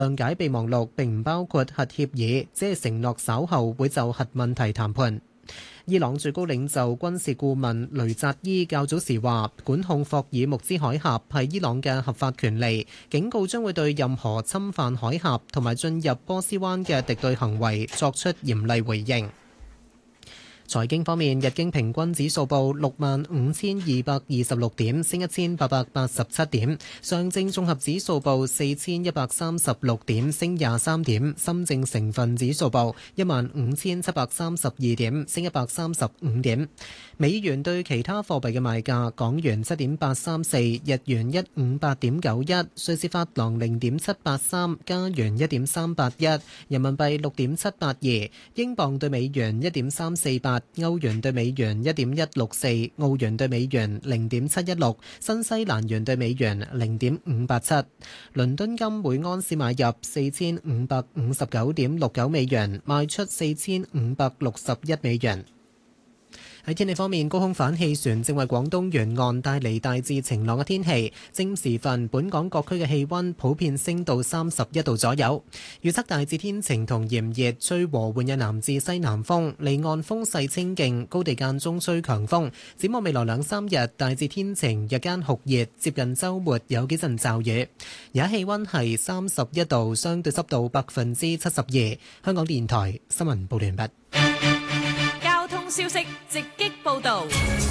諒解備忘錄並唔包括核協議，只係承諾稍後會就核問題談判。伊朗最高領袖軍事顧問雷扎伊較早時話，管控霍爾木茲海峽係伊朗嘅合法權利，警告將會對任何侵犯海峽同埋進入波斯灣嘅敵對行為作出嚴厲回應。財經方面，日經平均指數報65,226點，升1887點；上證綜合指數報4136點，升23點；深證成分指數報15,732點，升135點。美元對其他貨幣嘅賣價：港元7.834，日元158.91，瑞士法郎0.783，加元1.381，人民幣6.782，英鎊對美元1.348。歐元對美元1.164，澳元對美元0.716，新西蘭元對美元0.587。倫敦金每安士買入4559.69美元，賣出4561美元。喺天氣方面，高空反氣旋正為廣東沿岸帶嚟大致晴朗嘅天氣。正午時分，本港各區嘅氣溫普遍升到31度左右。預測大致天晴同炎熱，吹和緩嘅南至西南風，離岸風勢清勁，高地間中吹強風。展望未來2-3日，大致天晴，日間酷熱，接近週末有幾陣驟雨。而家氣溫係31度，相對濕度72%。香港電台新聞報道完畢。 消息直擊報導。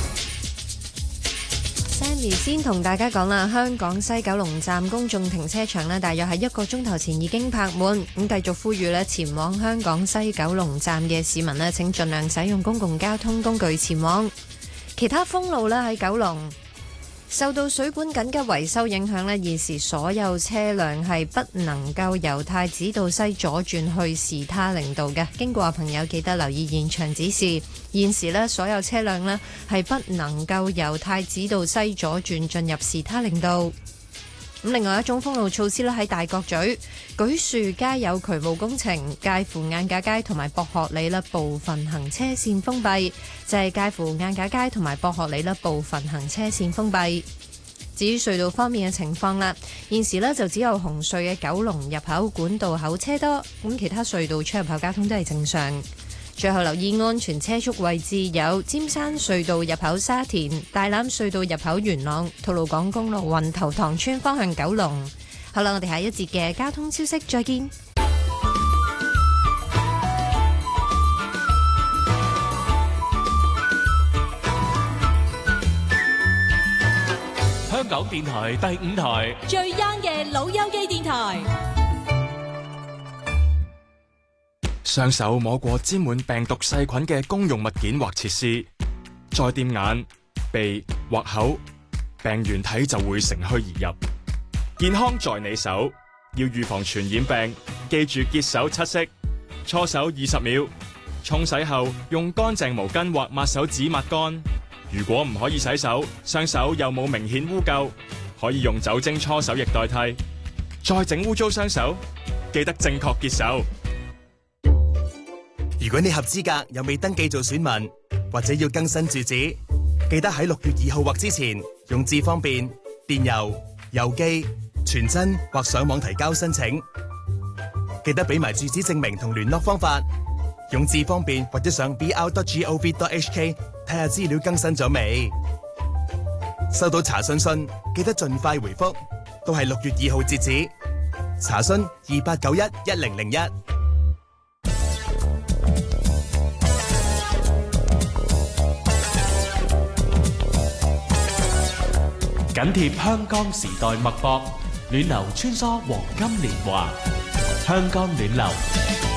Sammy 先同大家講啦，香港西九龍站公眾停車場呢，大約喺1個鐘頭前已經泊滿。咁繼續呼籲呢，前往香港西九龍站嘅市民呢，請盡量使用公共交通工具前往。其他封路呢，喺九龍受到水管緊急維修影響呢，現時所有車輛係不能夠由太子道西左轉去士他令道嘅。經過嘅朋友記得留意現場指示。現時呢，所有車輛呢係不能夠由太子道西左轉進入士他令道。咁另外一種封路措施咧，喺大角咀舉樹街有渠務工程，介乎晏架街同埋博學里啦部分行車線封閉，就係介乎晏架街同埋博學里啦部分行車線封閉。至於隧道方面嘅情況啦，現時呢就只有紅隧嘅九龍入口管道口車多，咁其他隧道出入口交通都係正常。最後留意安全車速位置有尖山隧道入口沙田、大欖隧道入口元朗、吐露港公路運頭塘村方向九龍。好啦，我哋下一節嘅交通消息再見。 香港電台第5台最 young 嘅老友記電台。 雙手摸過沾滿病毒細菌嘅公用物件或設施，再掂眼、鼻或口，病原體就會乘虛而入。健康在你手，要預防傳染病，記住潔手7式，搓手20秒，沖洗後用乾淨毛巾或抹手紙抹乾。如果唔可以洗手，雙手又冇明顯污垢，可以用酒精搓手液代替。再整污糟雙手，記得正確潔手。 如果你合資格又未登記做選民，或者要更新住址，記得喺6月2號或之前用智方便、電郵、郵寄、傳真或上網提交申請。記得俾埋住址證明同聯絡方法，用智方便或者上 br.gov.hk 睇下資料更新咗未。收到查詢信記得盡快回覆，都係6月2號截止。查詢28911001。 緊貼香港時代脈搏，暖流穿梭黃金年華，香港暖流。